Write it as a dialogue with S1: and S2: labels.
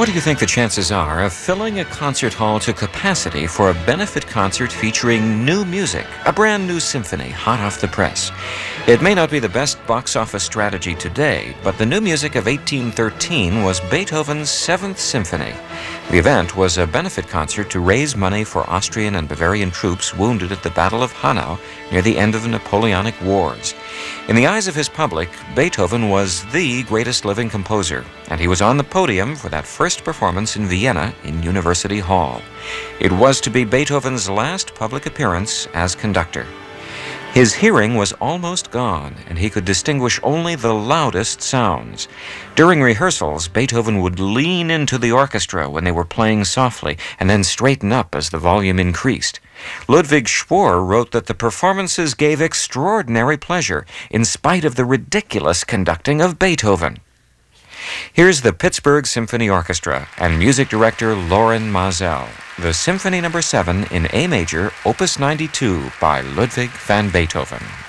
S1: What do you think the chances are of filling a concert hall to capacity for a benefit concert featuring new music, a brand new symphony hot off the press? It may not be the best box office strategy today, but the new music of 1813 was Beethoven's Seventh Symphony. The event was a benefit concert to raise money for Austrian and Bavarian troops wounded at the Battle of Hanau near the end of the Napoleonic Wars. In the eyes of his public, Beethoven was the greatest living composer, and he was on the podium for that first performance in Vienna in University Hall. It was to be Beethoven's last public appearance as conductor. His hearing was almost gone, and he could distinguish only the loudest sounds. During rehearsals, Beethoven would lean into the orchestra when they were playing softly, and then straighten up as the volume increased. Ludwig Spohr wrote that the performances gave extraordinary pleasure, in spite of the ridiculous conducting of Beethoven. Here's the Pittsburgh Symphony Orchestra and music director Loren Maazel, the Symphony No. 7 in A major, Opus 92 by Ludwig van Beethoven.